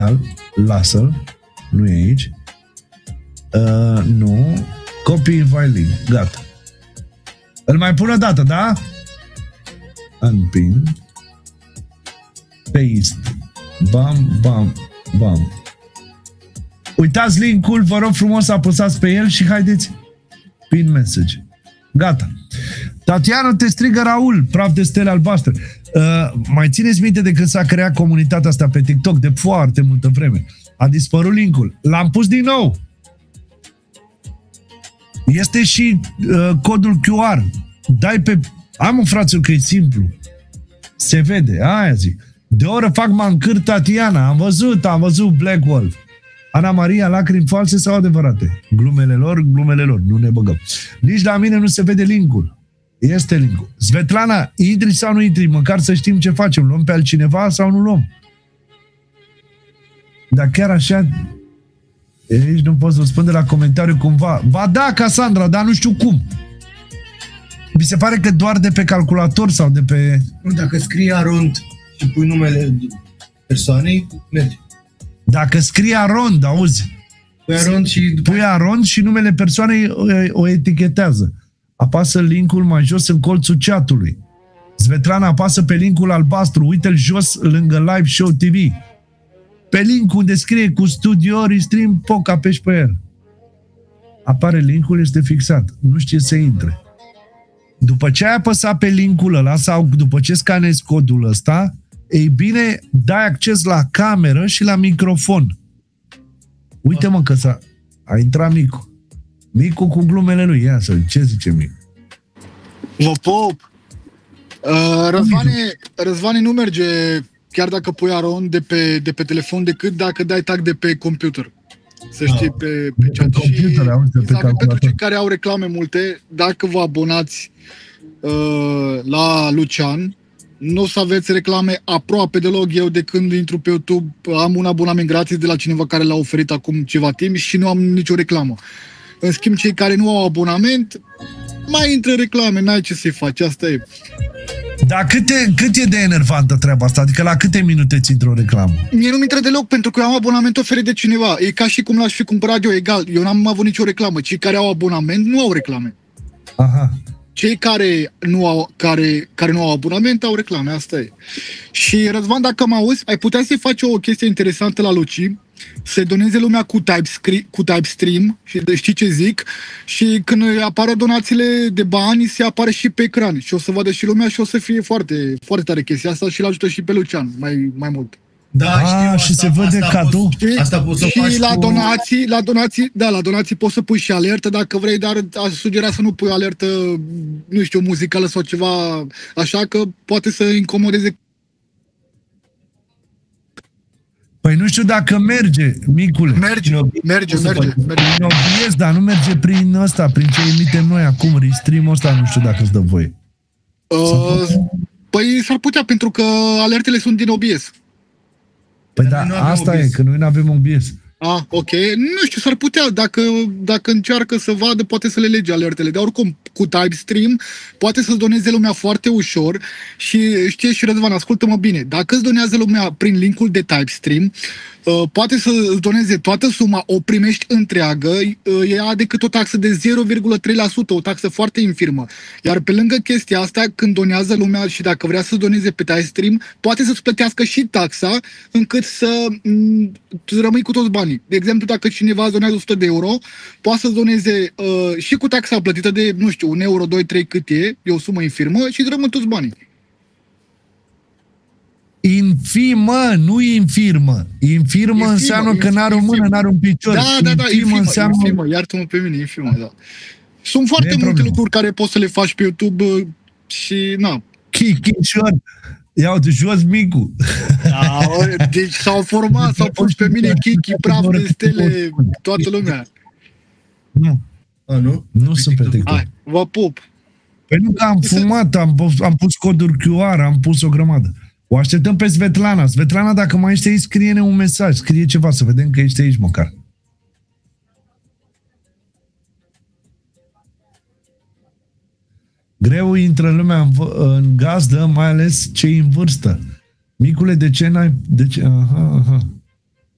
lasă-l, nu e aici. Nu. Copy invite link. Gata. Îl mai pun o dată, da? Unpin. Paste. Bam, bam, bam. Uitați link-ul, vă rog frumos să apăsați pe el și haideți. Pin message. Gata. Tatiana, te strigă Raul, praf de stele albastre. Mai țineți minte de când s-a creat comunitatea asta pe TikTok de foarte multă vreme? A dispărut link-ul. L-am pus din nou. Este și codul QR. Dai pe... Am un frațul că e simplu. Se vede, aia zic. De o oră fac mancări, Tatiana. Am văzut Black Wolf. Ana Maria, lacrimi false sau adevărate? Glumele lor, nu ne băgăm. Nici la mine nu se vede link-ul. Este link-ul. Svetlana, intri sau nu intri? Măcar să știm ce facem. Luăm pe altcineva sau nu luăm? Dar chiar așa... Aici nu pot să răspunde la comentariu cumva. Ba da, Cassandra, dar nu știu cum. Mi se pare că doar de pe calculator sau de pe... Dacă scrii Arond și pui numele persoanei, merge. Dacă scrii Arond, auzi? Pui Arond și numele persoanei o etichetează. Apasă linkul mai jos în colțul chatului. Svetlana, apasă pe linkul albastru. Uite-l jos lângă Live Show TV. Pe link unde scrie cu studio Restream, poc apeși pe el. Apare linkul, este fixat. Nu știe să intre. După ce ai apăsat pe linkul ăla sau după ce scanezi codul ăsta, ei bine, dai acces la cameră și la microfon. Uite-mă că a intrat Micu. Micu cu glumele lui. Ia să ce zice Micu? Vă pop! Răzvane nu merge chiar dacă pui Aron de pe telefon decât dacă dai tag de pe computer. Să știi pe chat. Și pentru cei care au reclame multe, dacă vă abonați la Lucian, nu o să aveți reclame aproape deloc. Eu de când intru pe YouTube am un abonament gratis de la cineva care l-a oferit acum ceva timp și nu am nicio reclamă. În schimb, cei care nu au abonament, mai intră reclame, n-ai ce să-i faci, asta e. Dar cât e de enervantă treaba asta? Adică la câte minute ți intră o reclamă? Mie nu-mi intră deloc, pentru că eu am abonament oferit de cineva. E ca și cum l-aș fi cumpărat eu, egal. Eu n-am avut nicio reclamă. Cei care au abonament nu au reclame. Aha. Cei care nu au abonament au reclame, asta e. Și Răzvan, dacă mă auzi, ai putea să-i faci o chestie interesantă la Luci, să doneze lumea cu Typestream și știi ce zic, și când apară donațiile de bani, se apare și pe ecran și o să vadă și lumea și o să fie foarte, foarte tare chestia asta și l-ajută și pe Lucian mai mult. Da, știu, și se vede cadou. Asta poți să și faci la donații poți să pui și alertă dacă vrei, dar aș sugera să nu pui alertă, nu știu, muzicală sau ceva așa, că poate să incomodeze. Păi nu știu dacă merge, Micule. Merge. Prin OBS, dar nu merge prin ăsta, prin ce emitem noi acum, Restream-ul ăsta, nu știu dacă îți dă voie. Păi s-ar putea, pentru că alertele sunt din OBS. Păi da, asta e, că noi nu avem OBS. Ok. Nu știu, s-ar putea. Dacă încearcă să vadă, poate să le lege alertele. Dar oricum, cu Typestream, poate să-ți doneze lumea foarte ușor și știi și Răzvan, ascultă-mă bine. Dacă îți donează lumea prin linkul de Typestream, poate să îți doneze toată suma, o primești întreagă, ea decât o taxă de 0,3%, o taxă foarte infirmă. Iar pe lângă chestia asta, când donează lumea și dacă vrea să doneze pe Typestream, poate să-ți plătească și taxa, încât să rămâi cu toți banii. De exemplu, dacă cineva donează 100 de euro, poate să doneze și cu taxa plătită de, nu știu, 1 euro, 2, 3 cât e o sumă infirmă și îți rămân toți banii. Infirmă, nu infirmă. Infirmă înseamnă că n-are o mână, n-are un picior. Da, infirmă, iartă-mă pe mine, infirmă, da. Sunt foarte multe lucruri care poți să le faci pe YouTube și, na. Chichișor. Ia uite, jos Micu. Da, deci s-au format, s-au pus pe mine Kiki, praf de stele, toată lumea. Nu. Nu sunt pe TikTok. Hai, vă pup. Păi nu că am fumat, am pus coduri QR, am pus o grămadă. O așteptăm pe Svetlana. Svetlana, dacă mai ești aici, scrie-ne un mesaj, scrie ceva, să vedem că ești aici măcar. Greu intră lumea în gazdă, mai ales cei în vârstă. Micule, de ce n-ai... Aha.